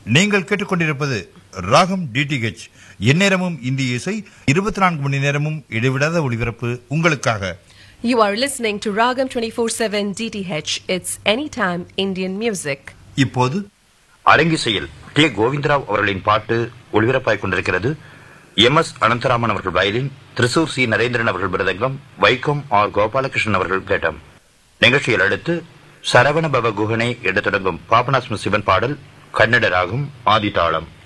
நீங்கள் கேட்டுக்கொண்டிருப்பது ராகம் டிடிஹெச். எந்நேரமும் இந்திய இசை, 24 மணி நேரமும் இடைவிடாத ஒளிபரப்பு உங்களுக்காக. You are listening to Ragam 24/7 DTH. It's anytime Indian music. இப்போது அரங்கிசையில் டி. கோவிந்தராவ் அவர்களின் பாட்டு ஒளிபரப்பாய் கொண்டிருக்கிறது. MS அனந்தராமன் அவர்கள் வயலின், திரிசூர் சி. நரேந்திரன் அவர்கள் மிருதங்கம், வைக்கம் ஆர். கோபாலகிருஷ்ணன் அவர்கள் கேட்டம். நிகழ்ச்சியில் அடுத்து சரவண பவ குஹனை எடுத்து தொடங்கும் பாபநாசம் சிவன் பாடல், கன்னட ராகம், ஆதிதாளம்.